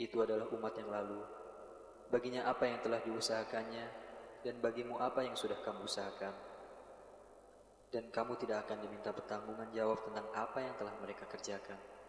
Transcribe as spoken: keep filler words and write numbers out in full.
itu adalah umat yang lalu. Baginya apa yang telah diusahakannya, dan bagimu apa yang sudah kamu usahakan. Dan kamu tidak akan diminta pertanggungan jawab tentang apa yang telah mereka kerjakan.